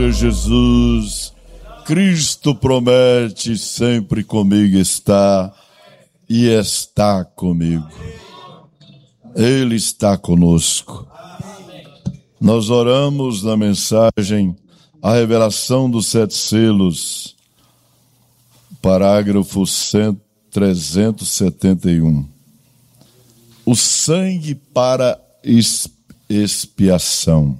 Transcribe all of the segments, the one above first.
Jesus, Cristo promete, sempre comigo está e está comigo. Ele está conosco. Nós oramos na mensagem A Revelação dos Sete Selos, parágrafo 371. O sangue para expiação.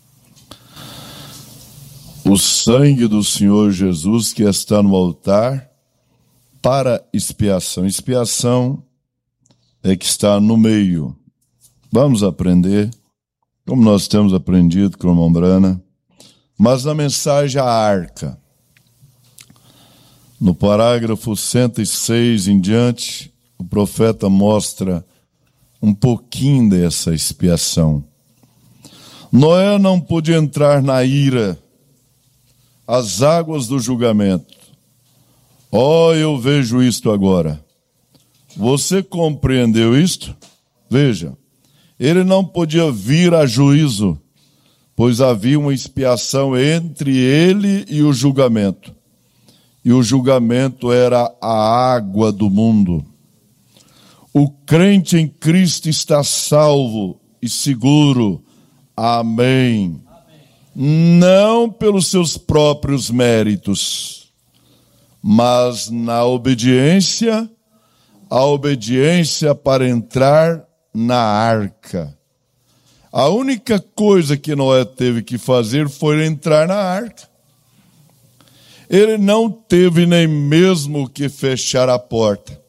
O sangue do Senhor Jesus que está no altar para expiação. Expiação é que está no meio. Vamos aprender, como nós temos aprendido com a irmã Brana, mas na mensagem a arca. No parágrafo 106 em diante, o profeta mostra um pouquinho dessa expiação. Noé não pôde entrar na ira, as águas do julgamento. Eu vejo isto agora. Você compreendeu isto? Veja, ele não podia vir a juízo, pois havia uma expiação entre ele e o julgamento. E o julgamento era a água do mundo. O crente em Cristo está salvo e seguro. Amém. Não pelos seus próprios méritos, mas na obediência, a obediência para entrar na arca. A única coisa que Noé teve que fazer foi entrar na arca. Ele não teve nem mesmo que fechar a porta.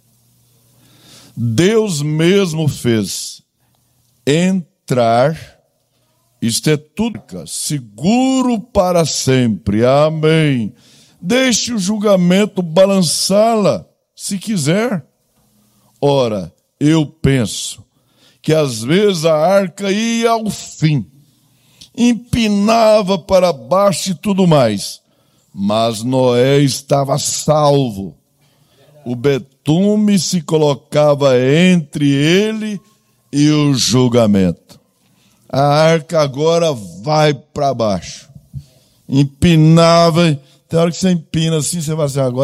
Deus mesmo fez entrar. Isto é tudo seguro para sempre. Amém. Deixe o julgamento balançá-la, se quiser. Ora, eu penso que às vezes a arca ia ao fim, empinava para baixo e tudo mais, mas Noé estava salvo. O betume se colocava entre ele e o julgamento. A arca agora vai para baixo. Empinava, tem hora que você empina assim, você vai assim, agora